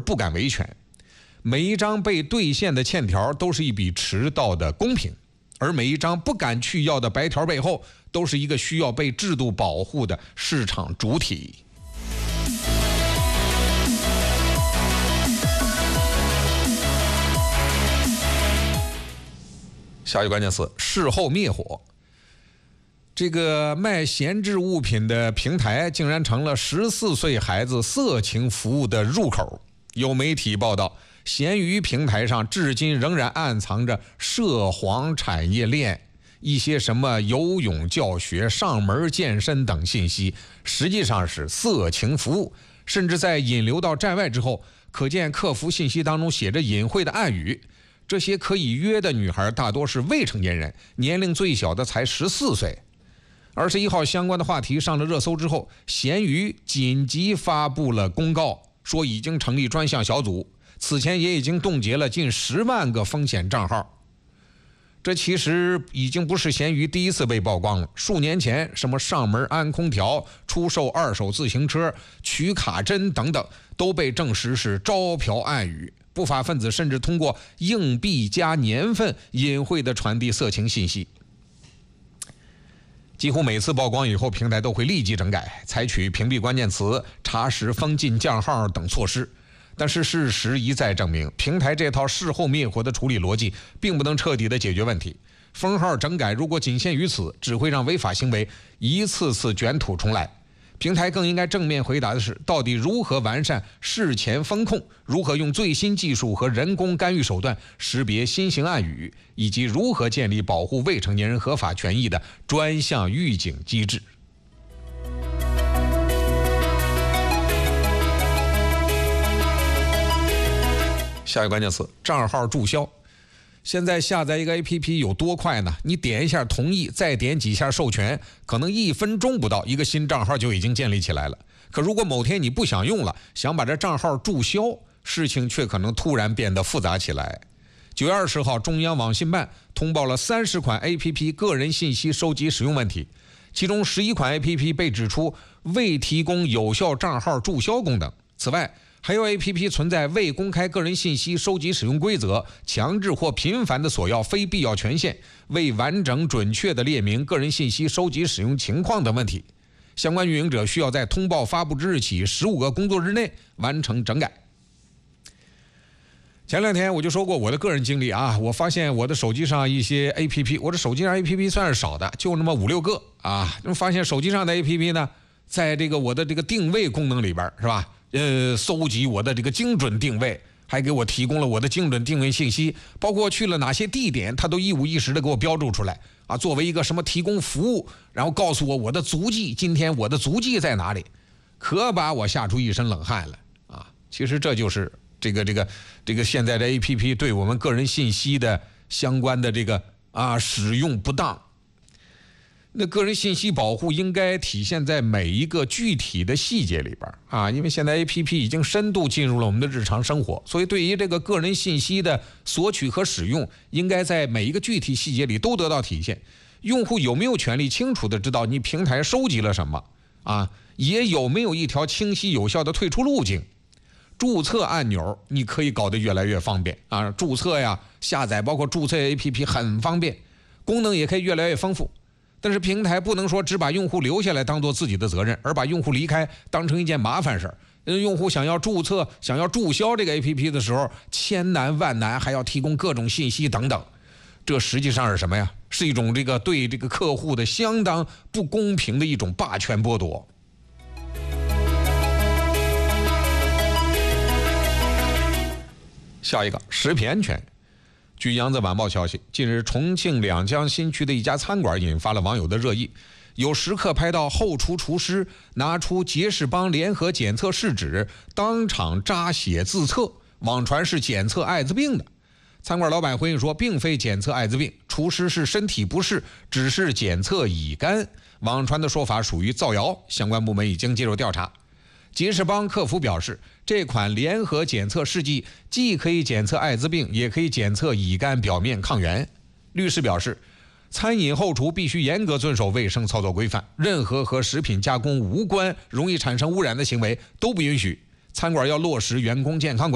不敢维权。每一张被兑现的欠条都是一笔迟到的公平，而每一张不敢去要的白条背后，都是一个需要被制度保护的市场主体。下一个关键词：事后灭火。这个卖闲置物品的平台竟然成了14岁孩子色情服务的入口。有媒体报道，闲鱼平台上至今仍然暗藏着涉黄产业链，一些什么游泳教学、上门健身等信息，实际上是色情服务。甚至在引流到站外之后，可见客服信息当中写着隐晦的暗语。这些可以约的女孩大多是未成年人，年龄最小的才14岁。21号相关的话题上了热搜之后，闲鱼紧急发布了公告，说已经成立专项小组，此前也已经冻结了近10万个风险账号。这其实已经不是闲鱼第一次被曝光了，数年前什么上门安空调、出售二手自行车、取卡针等等，都被证实是招嫖暗语。不法分子甚至通过硬币加年份隐晦地传递色情信息。几乎每次曝光以后，平台都会立即整改，采取屏蔽关键词、查实封禁账号等措施。但是事实一再证明，平台这套事后灭火的处理逻辑并不能彻底的解决问题。封号整改如果仅限于此，只会让违法行为一次次卷土重来。平台更应该正面回答的是，到底如何完善事前风控，如何用最新技术和人工干预手段识别新型暗语，以及如何建立保护未成年人合法权益的专项预警机制。下一个关键词：账号注销。现在下载一个 APP 有多快呢？你点一下同意，再点几下授权，可能1分钟不到，一个新账号就已经建立起来了。可如果某天你不想用了，想把这账号注销，事情却可能突然变得复杂起来。9月20号，中央网信办通报了30款 APP 个人信息收集使用问题，其中11款 APP 被指出未提供有效账号注销功能。此外，还有 APP 存在未公开个人信息收集使用规则、强制或频繁的索要非必要权限、未完整准确的列明个人信息收集使用情况等问题。相关运营者需要在通报发布之日起15个工作日内完成整改。前2天我就说过我的个人经历啊，我发现我的手机上一些 APP， 我的手机上 APP 算是少的，就那么5、6个啊。发现手机上的 APP 呢，在这个我的这个定位功能里边，是吧？搜集我的这个精准定位，还给我提供了我的精准定位信息，包括去了哪些地点，它都一五一十的给我标注出来啊，作为一个什么提供服务，然后告诉我的足迹，今天我的足迹在哪里，可把我吓出一身冷汗了啊！其实这就是这个现在的 APP 对我们个人信息的相关的这个使用不当。那个人信息保护应该体现在每一个具体的细节里边啊，因为现在 APP 已经深度进入了我们的日常生活，所以对于这个个人信息的索取和使用，应该在每一个具体细节里都得到体现。用户有没有权利清楚的知道你平台收集了什么啊？也有没有一条清晰有效的退出路径？注册按钮你可以搞得越来越方便啊，注册呀、下载包括注册 APP 很方便，功能也可以越来越丰富。但是平台不能说只把用户留下来当做自己的责任，而把用户离开当成一件麻烦事。用户想要注册、想要注销这个 APP 的时候，千难万难，还要提供各种信息等等。这实际上是什么呀？是一种对这个客户的相当不公平的一种霸权剥夺。下一个，食品安全。据扬子晚报消息，近日重庆两江新区的一家餐馆引发了网友的热议，有食客拍到后厨厨师拿出杰士邦联合检测试纸当场扎血自测，网传是检测艾滋病的。餐馆老板回应说，并非检测艾滋病，厨师是身体不适，只是检测乙肝。网传的说法属于造谣，相关部门已经介入调查。杰士邦客服表示，这款联合检测试剂既可以检测艾滋病，也可以检测乙肝表面抗原。律师表示，餐饮后厨必须严格遵守卫生操作规范，任何和食品加工无关、容易产生污染的行为都不允许。餐馆要落实员工健康管理。